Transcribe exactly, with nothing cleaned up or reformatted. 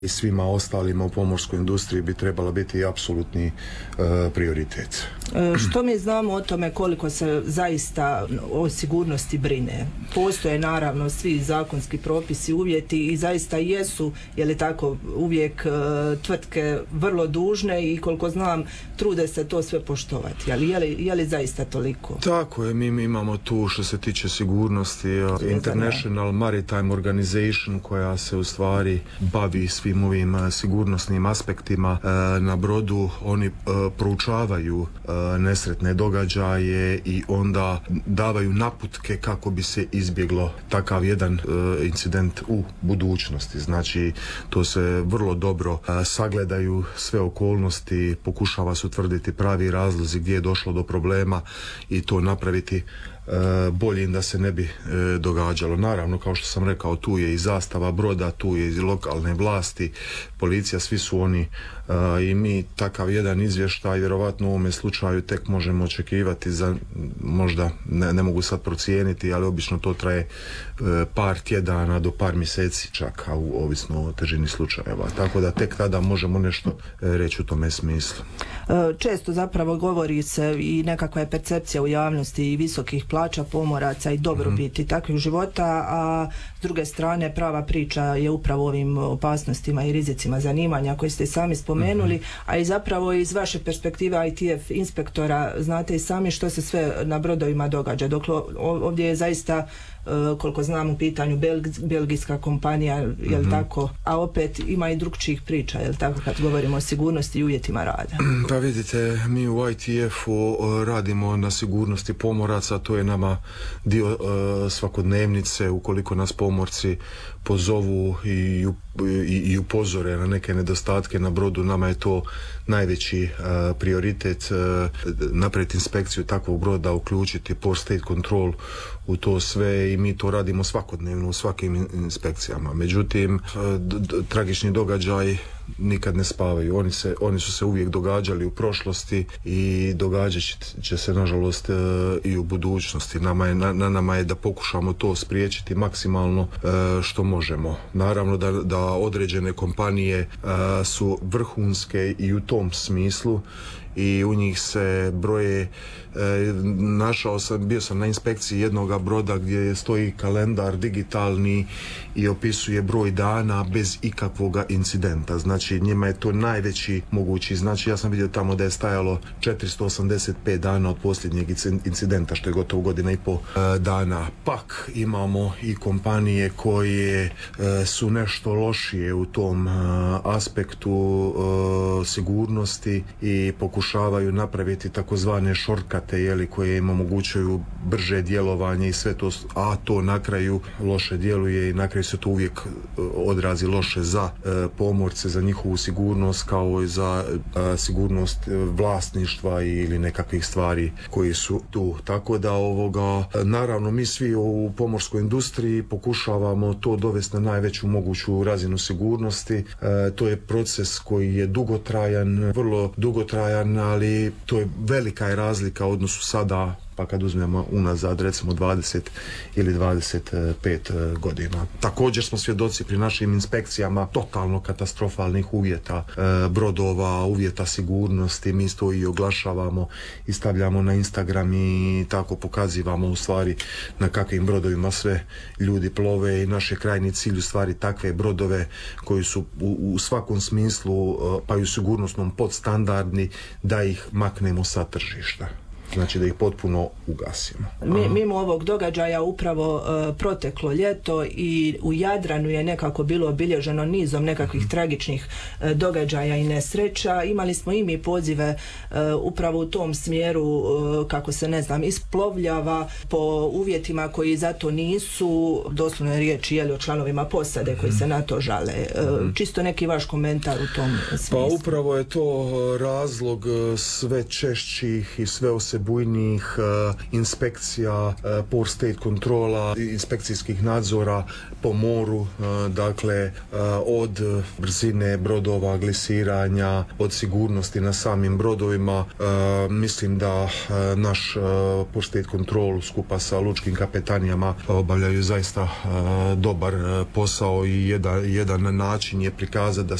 i svima ostalima u pomorskoj industriji bi trebala biti apsolutni e, prioritet. E, što mi znamo o tome koliko se zaista o sigurnosti brine? Postoje naravno svi zakonski propisi, uvjeti i zaista jesu, je li tako, uvijek e, tvrtke vrlo dužne i koliko znam trude se to sve poštovati, ali je li, je li zaista toliko? Tako je, mi, mi imamo tu što se tiče sigurnosti International Maritime Organization koja se u stvari bavi svim ovim sigurnosnim aspektima na brodu. Oni proučavaju nesretne događaje i onda davaju naputke kako bi se izbjeglo takav jedan incident u budućnosti. Znači, to se vrlo dobro sagledaju sve okolnosti, pokušava se utvrditi pravi razlozi gdje je došlo do problema i to napraviti boljim da se ne bi e, događalo. Naravno, kao što sam rekao, tu je i zastava broda, tu je i lokalne vlasti, policija, svi su oni e, i mi takav jedan izvještaj vjerovatno u ovome slučaju tek možemo očekivati za, možda ne, ne mogu sad procijeniti, ali obično to traje e, par tjedana do par mjeseci čak, a u, ovisno o težini slučajeva. Tako da tek tada možemo nešto e, reći u tome smislu. Često zapravo govori se i nekakva je percepcija u javnosti i visokih plaća pomoraca i dobrobiti mm-hmm. takvih života, a s druge strane prava priča je upravo ovim opasnostima i rizicima zanimanja koji ste sami spomenuli, mm-hmm. a i zapravo iz vaše perspektive I T F inspektora znate i sami što se sve na brodovima događa. Dokle ovdje je zaista koliko znam u pitanju Belg- belgijska kompanija, jel mm-hmm. tako, a opet ima i drugčijih priča, jel tako, kad govorimo o sigurnosti i uvjetima rada. Pa vidite, mi u I T F-u radimo na sigurnosti pomoraca, to je nama dio uh, svakodnevnice. Ukoliko nas pomorci pozovu i, i, i upozore na neke nedostatke na brodu, nama je to najveći uh, prioritet, uh, napraviti inspekciju takvog broda, uključiti Port State Control u to sve i mi to radimo svakodnevno u svakim inspekcijama. Međutim, d- d- tragični događaj nikad ne spavaju. Oni, se, oni su se uvijek događali u prošlosti i događat će se nažalost e, i u budućnosti. Nama je, na, na nama je da pokušamo to spriječiti maksimalno e, što možemo. Naravno da, da određene kompanije e, su vrhunske i u tom smislu i u njih se broje, e, našao sam, bio sam na inspekciji jednoga broda gdje stoji kalendar digitalni i opisuje broj dana bez ikakvoga incidenta. Znači njima je to najveći mogući. Znači ja sam vidio tamo da je stajalo četiristo osamdeset pet dana od posljednjeg incidenta, što je gotovo godina i po e, dana. Pak imamo i kompanije koje e, su nešto lošije u tom e, aspektu e, sigurnosti i pokušavaju napraviti takozvane šortkate, jeli, koje im omogućuju brže djelovanje i sve to, a to na kraju loše djeluje i na kraju se to uvijek odrazi loše za e, pomorce, za njihovu sigurnost, kao i za e, sigurnost vlasništva ili nekakvih stvari koji su tu. Tako da ovoga, naravno mi svi u pomorskoj industriji pokušavamo to dovesti na najveću moguću razinu sigurnosti. E, to je proces koji je dugotrajan, vrlo dugotrajan, ali to je velika je razlika u odnosu sada, pa kad uzmemo unazad recimo dvadeset ili dvadeset pet godina. Također smo svjedoci pri našim inspekcijama totalno katastrofalnih uvjeta e, brodova, uvjeta sigurnosti. Mi to i oglašavamo i stavljamo na Instagram i tako pokazivamo u stvari na kakvim brodovima sve ljudi plove i naš je krajnji cilj u stvari takve brodove koji su u, u svakom smislu pa i u sigurnosnom podstandardni, da ih maknemo sa tržišta. Znači da ih potpuno ugasimo. Mi, mimo ovog događaja upravo uh, proteklo ljeto i u Jadranu je nekako bilo obilježeno nizom nekakvih mm. tragičnih uh, događaja i nesreća. Imali smo i mi pozive uh, upravo u tom smjeru, uh, kako se ne znam, isplovljava po uvjetima koji zato nisu, doslovno je riječ jeli o članovima posade mm. koji se na to žale. Uh, mm. Čisto neki vaš komentar u tom smislu. Pa upravo je to razlog sve češćih i sve osebitijih najbujnijih inspekcija, port state kontrola, inspekcijskih nadzora po moru, dakle od brzine brodova, glisiranja, od sigurnosti na samim brodovima. Mislim da naš port state control skupa sa lučkim kapetanijama obavljaju zaista dobar posao i jedan, jedan način je prikazati da